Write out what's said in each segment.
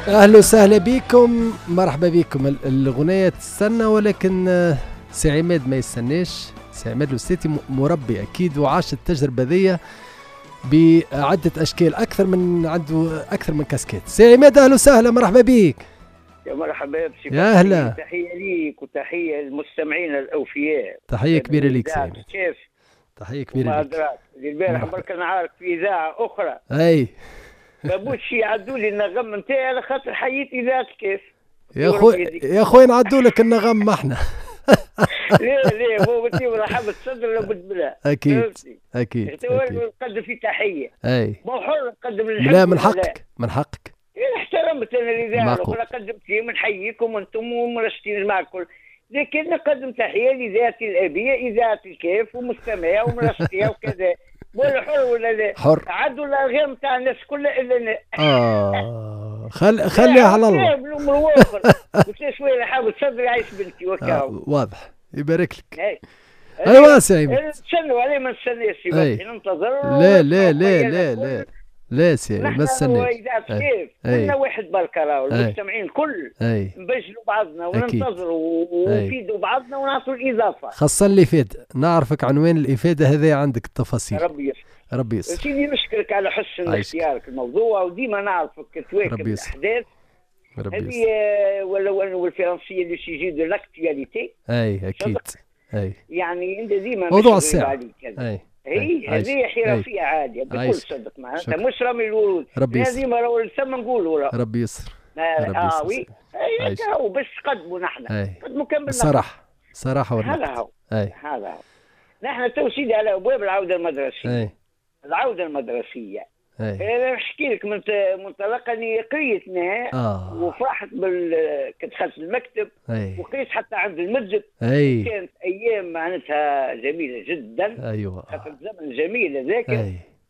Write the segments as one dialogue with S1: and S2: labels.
S1: اهلا وسهلا بكم، مرحبا بكم. الاغنيه تستنى ولكن سي عماد ما يستناش. سي عماد الوسيتي مربي اكيد وعاش التجربه ذي بعده اشكال، عنده اكثر من كاسكيت. سي عماد اهلا وسهلا، مرحبا بك.
S2: يا مرحبا بك.
S1: يا اهلا،
S2: تحيه ليك وتحيه للمستمعين الاوفياء.
S1: تحيه كبيره ليك سي عماد.
S2: كيف؟
S1: تحيه كبيره ليك.
S2: البارح برك انا عارف في اذاعه اخرى
S1: اي
S2: ما بوش يعدوا لي النغم نتاعي على خاطر حييت اذاعه كيف.
S1: يا خويا نعدوا لك النغم احنا.
S2: لا هو بتي رحب الصدر لابد بلا.
S1: اكيد اكيد
S2: نقدم في تحيه.
S1: اي
S2: مو حر نقدم
S1: لا، من حقك من حقك.
S2: احترمت انا الاذاعه الاخرى، قدمت فيهم نحييكم انتم ومرشدين مع الكل، لكن نقدم تحيه لذاتي الابيه اذاعه الكيف ومستمعيها ومرشديها وكذا. ولا حر ولا لا؟
S1: حر.
S2: عدوا الارغام نتاع الناس كلها الا انا.
S1: خليها على الله.
S2: بالامر واخر قلت شويه حاول صدري عايش بنتي وكاو.
S1: واضح، يبارك لك.
S2: ايوا
S1: سي عماد
S2: نستنوا عليه، ما نستناش ننتظر.
S1: لا لا لا لا لا لا سي ما نستناش.
S2: كيف كلنا واحد بركه، راهو المستمعين الكل نبجلوا بعضنا وننتظروا ونفيدوا بعضنا ونعطوا الاضافه.
S1: خاصة الافاده، نعرفك عنوان الافاده هذا، عندك التفاصيل.
S2: ربي يسر.
S1: ربي يسر
S2: سيدي، نشكرك على حسن اختيارك الموضوع، وديما نعرفك تواكب الاحداث هذه ولو الفرنسيه اللي سيجي دو لاكتواليتي.
S1: اي اكيد. اي
S2: يعني انت ديما
S1: موضوع الساعه.
S2: هي هذه حرفيه عاليه بكل صدق معناتها، مش رمي الورود. لازم راهو ثم نقولوا
S1: ربي يسر.
S2: وي هو باش نقدموا نحن نقدموا كان
S1: بالصراحه. صراحه
S2: هذا هو. هذا هو. نحن تو سيدي على ابواب العوده المدرسيه. العوده المدرسيه انا نحكي لك من منطلق اني قريتنا وفرحت كنت دخلت المكتب وقريت حتى عند المسجد. كانت ايام معناتها جميله جدا.
S1: ايوه
S2: كانت زمن جميل هذاك.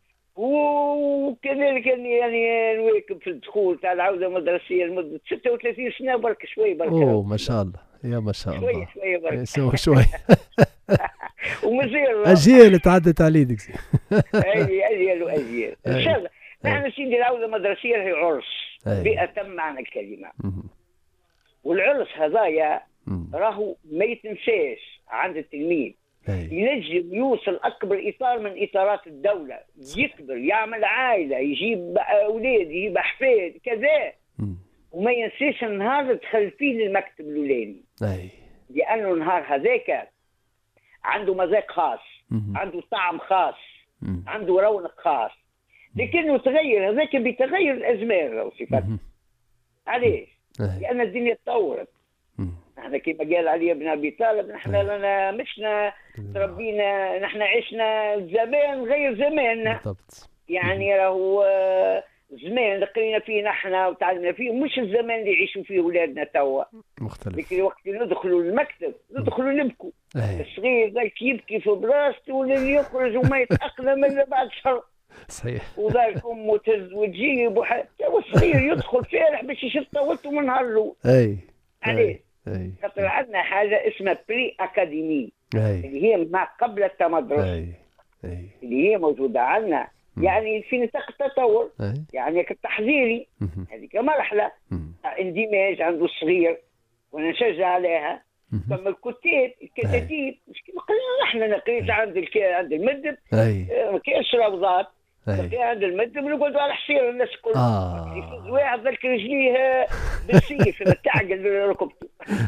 S2: وكذلك يعني نواكب في الدخول تاع العوده المدرسيه لمده 36 سنه برك شوي برك.
S1: اوه ما شاء الله، يا ما شاء الله.
S2: شوي برك
S1: شوي
S2: ومازال
S1: اجيال تعدت عليك.
S2: اجيال واجيال ان شاء الله. نحن سيدي العوده المدرسيه هي عرس بأتم معنى الكلمه. والعرس هذايا راهو ما يتنساش عند التلميذ. ينجم يوصل اكبر اطار من اطارات الدوله، يكبر يعمل عائله، يجيب اولاد، يجيب احفاد كذا، وما ينساش النهار دخل فيه للمكتب الاولاني. لانه النهار هذاك عنده مذاق خاص، عنده طعم خاص، عنده رونق خاص. لكنه تغير هذاك بتغير الازمان لو صفات. علاش؟ لان الدنيا تطورت. نحن كما قال علي بن ابي طالب، نحن لنا مشنا تربينا، نحن عشنا زمان غير زماننا.
S1: بالضبط.
S2: يعني راهو زمان اللي قرينا فيه نحن وتعلمنا فيه مش الزمان اللي يعيشوا فيه اولادنا توا.
S1: مختلف.
S2: لكن وقت ندخلوا المكتب ندخلوا نبكوا. الصغير ذاك يبكي في بلاصته واللي يخرج وما يتاقلم الا بعد شهر.
S1: صحيح.
S2: وذاك امه تهز وتجيب والصغير يدخل فارح باش يشد طاولته من نهار الاول. علاش؟ خاطر عندنا حاجه اسمها بري اكاديمي اللي هي ما قبل التمدرس. اللي هي موجوده عندنا يعني في نطاق التطور. يعني كالتحضيري هذيك مرحله اندماج عنده الصغير وانا نشجع عليها. ثم الكتاتيب مش كما قلنا نحن نقريت عند المدب ما كاينش روضات. عند المدب نقعدوا على حصير الناس الكل. يفوز واحد ذاك رجليه بالسيف تعقل ركبته.